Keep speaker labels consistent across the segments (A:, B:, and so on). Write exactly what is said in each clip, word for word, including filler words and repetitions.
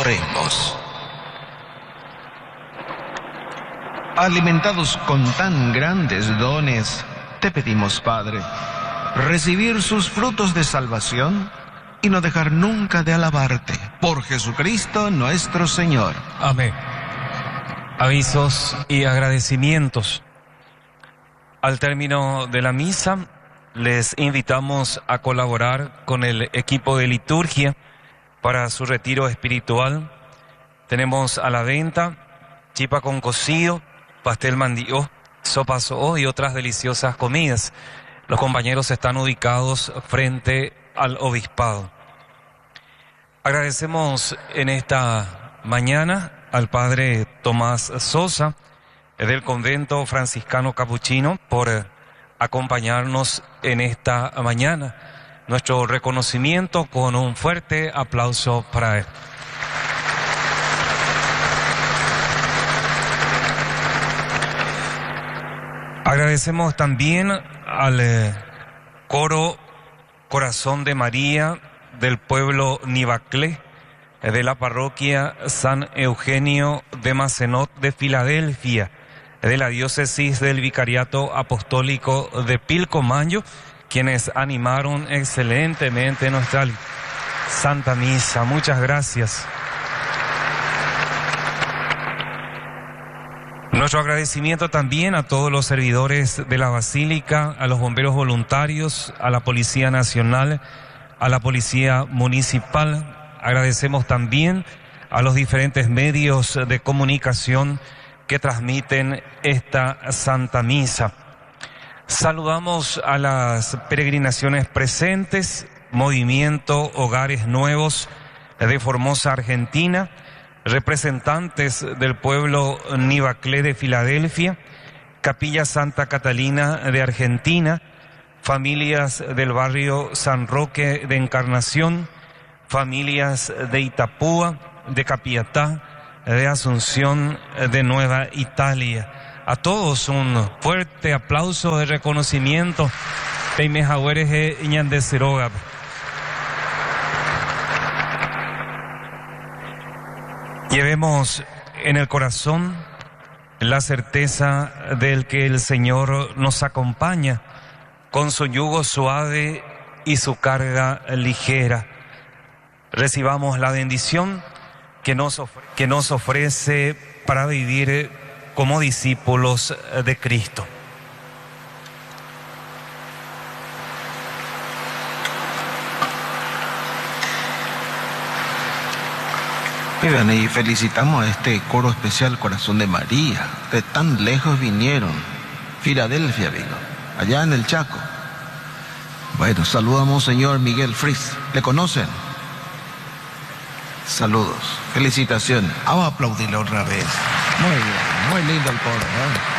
A: Oremos. Alimentados con tan grandes dones, te pedimos, Padre, recibir sus frutos de salvación y no dejar nunca de alabarte. Por Jesucristo nuestro Señor.
B: Amén. Avisos y agradecimientos. Al término de la misa, les invitamos a colaborar con el equipo de liturgia para su retiro espiritual. Tenemos a la venta chipa con cocido, pastel mandío, sopa soó y otras deliciosas comidas. Los compañeros están ubicados frente al obispado. Agradecemos en esta mañana al padre Tomás Sosa del convento franciscano capuchino por acompañarnos en esta mañana. Nuestro reconocimiento con un fuerte aplauso para él. Agradecemos también al eh, coro Corazón de María del pueblo Nivaclé, eh, de la parroquia San Eugenio de Macenot de Filadelfia, de la diócesis del Vicariato Apostólico de Pilcomayo, quienes animaron excelentemente nuestra Santa Misa. Muchas gracias. Nuestro agradecimiento también a todos los servidores de la Basílica, a los bomberos voluntarios, a la Policía Nacional, a la Policía Municipal. Agradecemos también a los diferentes medios de comunicación que transmiten esta Santa Misa. Saludamos a las peregrinaciones presentes, Movimiento Hogares Nuevos de Formosa, Argentina, representantes del pueblo Nivaclé de Filadelfia, Capilla Santa Catalina de Argentina, familias del barrio San Roque de Encarnación, familias de Itapúa, de Capiatá, de Asunción, de Nueva Italia. A todos un fuerte aplauso de reconocimiento. Peimejahueres y Ñandesiroga. Llevemos en el corazón la certeza del que el Señor nos acompaña con su yugo suave y su carga ligera. Recibamos la bendición que nos ofrece, que nos ofrece para vivir como discípulos de Cristo.
A: Y felicitamos a este coro especial Corazón de María. De tan lejos vinieron. Filadelfia vino, allá en el Chaco. Bueno, saludamos señor Miguel Fris. ¿Le conocen? Saludos, felicitaciones. Vamos a aplaudirle otra vez. Muy bien, muy lindo el coro, ¿eh?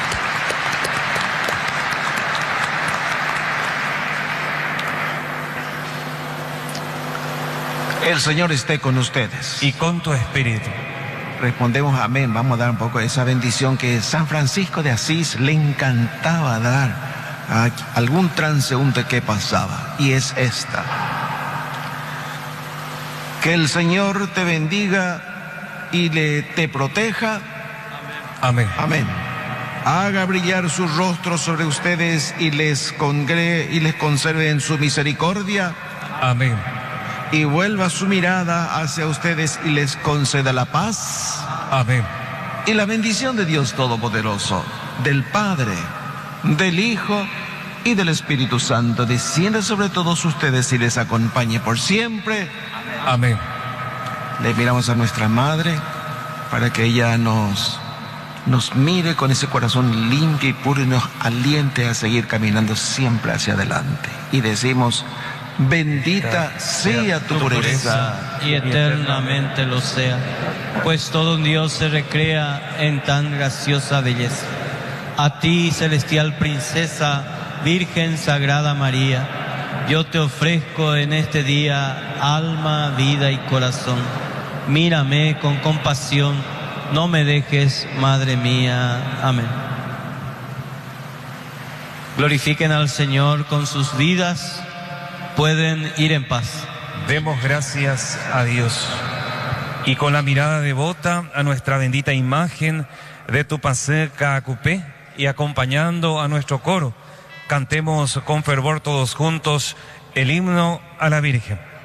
A: El Señor esté con ustedes.
B: Y con tu espíritu.
A: Respondemos amén. Vamos a dar un poco de esa bendición que San Francisco de Asís le encantaba dar a algún transeúnte que pasaba. Y es esta. Que el Señor te bendiga y le, te proteja.
B: Amén.
A: Amén. Haga brillar su rostro sobre ustedes y les congre y les conserve en su misericordia.
B: Amén.
A: Y vuelva su mirada hacia ustedes y les conceda la paz.
B: Amén.
A: Y la bendición de Dios Todopoderoso, del Padre, del Hijo y del Espíritu Santo, descienda sobre todos ustedes y les acompañe por siempre.
B: Amén.
A: Le miramos a nuestra Madre para que ella nos, nos mire con ese corazón limpio y puro y nos aliente a seguir caminando siempre hacia adelante. Y decimos: bendita sea tu pureza,
C: y eternamente lo sea, pues todo un Dios se recrea en tan graciosa belleza. A ti, celestial princesa, Virgen Sagrada María, yo te ofrezco en este día alma, vida y corazón. Mírame con compasión, no me dejes, Madre mía. Amén. Glorifiquen al Señor con sus vidas. Pueden ir en paz.
B: Demos gracias a Dios. Y con la mirada devota a nuestra bendita imagen de Tupacé Caacupé y acompañando a nuestro coro, cantemos con fervor todos juntos el himno a la Virgen.